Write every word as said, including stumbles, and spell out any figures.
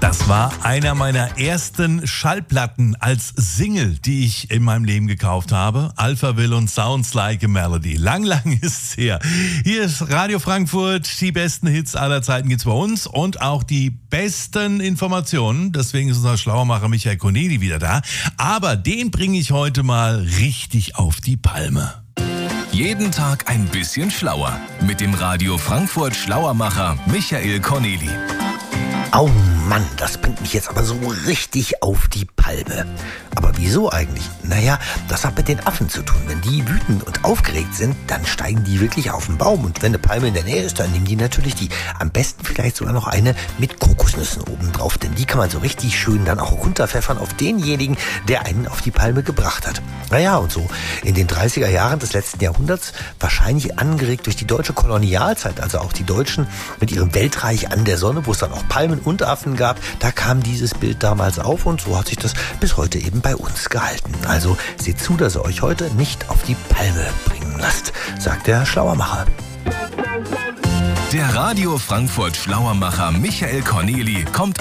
Das war einer meiner ersten Schallplatten als Single, die ich in meinem Leben gekauft habe. Alphaville und Sounds Like a Melody. Lang, lang ist's her. Hier ist Radio Frankfurt. Die besten Hits aller Zeiten gibt's bei uns und auch die besten Informationen. Deswegen ist unser Schlauermacher Michael Corneli wieder da. Aber den bringe ich heute mal richtig auf die Palme. Jeden Tag ein bisschen schlauer. Mit dem Radio Frankfurt Schlauermacher Michael Corneli. Oh Mann, das bringt mich jetzt aber so richtig auf die Palme. Aber wieso eigentlich? Naja, das hat mit den Affen zu tun. Wenn die wütend und aufgeregt sind, dann steigen die wirklich auf den Baum. Und wenn eine Palme in der Nähe ist, dann nehmen die natürlich die. Am besten vielleicht sogar noch eine mit Kokosnüssen obendrauf. Denn die kann man so richtig schön dann auch runterpfeffern auf denjenigen, der einen auf die Palme gebracht hat. Naja, und so in den dreißiger Jahren des letzten Jahrhunderts, wahrscheinlich angeregt durch die deutsche Kolonialzeit, also auch die Deutschen mit ihrem Weltreich an der Sonne, wo es dann auch Palmen und Affen gab, da kam dieses Bild damals auf und so hat sich das bis heute eben bei uns gehalten. Also seht zu, dass ihr euch heute nicht auf die Palme bringen lasst, sagt der Schlauermacher. Der Radio Frankfurt Schlauermacher Michael Corneli kommt